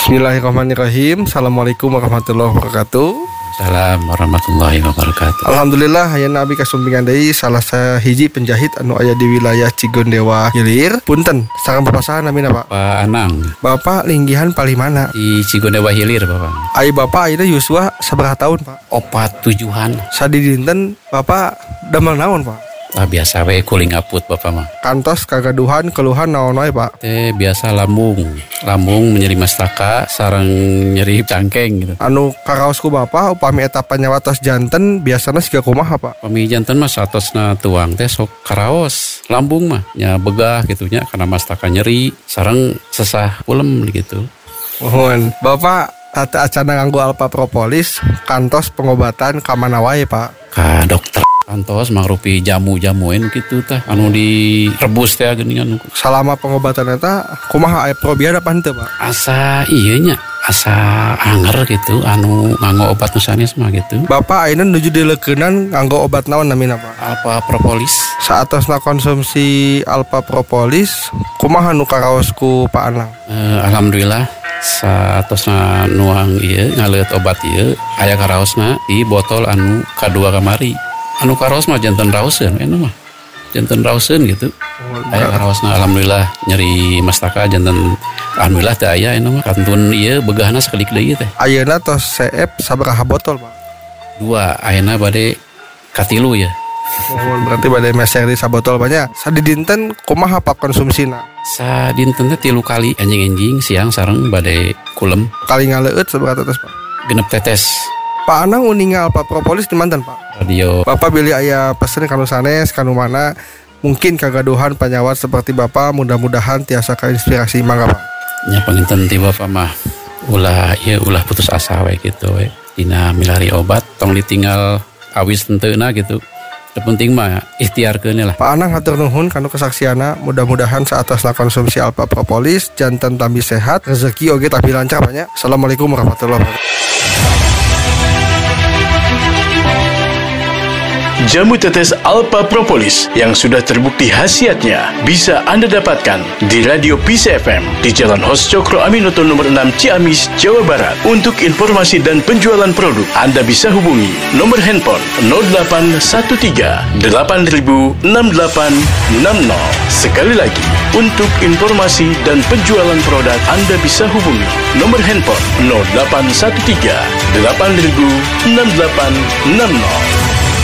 Bismillahirrahmanirrahim. Assalamualaikum warahmatullahi wabarakatuh. Assalamualaikum warahmatullahi wabarakatuh. Alhamdulillah ayeuna abi kasumpingan deui salah sahiji penjahit anu aya di wilayah Cigondewa Hilir. Punten, sareng bapak saha namina, Pak? Pak Anang Bapak linggihan palimana? di Cigondewa Hilir, Bapak. Ai bapak ayeuna yuswa sabaraha tahun, Pak? 47-an. Sadi dinten bapak damel naon, Pak? Biasa we kuling aput Bapak mah. Kantos kagaduhan keluhan naon wae, Pak? Teh biasa lambung nyeri mastaka sareng nyeri cangkeng gitu. Anu karaosku bapak upami eta panyawatos janten biasana siga kumaha, Pak? Pami janten mah satosna tuang teh sok karaos. Lambung mah nya begah gitu nya karena mastaka nyeri sareng sesah ulem gitu. Mohon bapak tata acana nganggo alpa propolis kantos pengobatan ka mana wae, Pak? Ka dokter kantos mangrupi jamu-jamuin gitu tah anu direbus teh geuningan. Selama pengobatan eta kumaha aya probiar apa henteu, Pak? Asa ieu nya asa anger gitu anu nganggo obat nu sanes mah gitu. Bapak ayeuna nuju dileukeunnan nganggo obat naon namina, Pak? Alpa propolis. Saatosna konsumsi alpa propolis kumaha nu karaos ku Pak Anang? Alhamdulillah saatosna nuang ieu ngaleut obat ieu aya karaosna di botol anu kadua kamari. Anu karaos mah janten raoseun anu mah. Janten raoseun gitu. Aya karaosna alhamdulillah nyeri mastaka janten alhamdulillah teh aya anu mah. Kantun ieu begahna sakeudik deui teh. Ayeuna tos CF sabaraha botol, Pak? 2 ayeuna bade katilu ya. Berarti bade meser di sabotol banyak. Sadi dinten kumaha Pak konsumsina? Sadinten teh 3 kali anjing-anjing siang sareng bade kulem Kali ngaleueut sabaraha tetes, Pak? 6 tetes. Pak Anang uninga alpa propolis di manten, Pak? Radio Bapak beli aya pesen kanu sanes kanu mana mungkin kagaduhan panyawat seperti Bapak mudah-mudahan tiasa kainspirasi mangga, Pak. nya panginten ti Bapak mah ulah putus asa we gitu we. Dina milari obat tong ditinggal awis tenteuna gitu. Teu penting mah ikhtiarkeun lah. Pak Anang hatur nuhun kanu kesaksiana, mudah-mudahan saatosna konsumsi alpa propolis janten tambi sehat, rezeki oge tapi lancar banyak. Assalamualaikum warahmatullahi wabarakatuh. Jamu tetes Alpa Propolis yang sudah terbukti khasiatnya bisa Anda dapatkan di Radio Peace FM di Jalan Hos Cokro Aminoto nomor 6 Ciamis, Jawa Barat. Untuk informasi dan penjualan produk, Anda bisa hubungi nomor handphone 0813 8000 6860. Sekali lagi, untuk informasi dan penjualan produk, Anda bisa hubungi nomor handphone 0813 8000 6860.